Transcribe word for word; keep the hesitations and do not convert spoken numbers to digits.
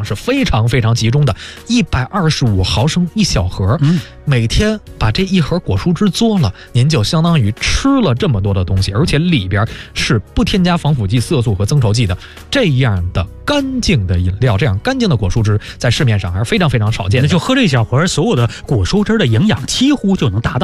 是非常非常集中的，一百二十五毫升一小盒， 嗯， 每天把这一盒果蔬汁嘬了，您就相当于吃了这么多的东西，而且里边是不添加防腐剂、色素和增稠剂的，这样的干净的饮料，这样干净的果蔬汁在市面上还是非常非常少见的。 那就喝这一小盒，所有的果蔬汁的营养几乎就能达到。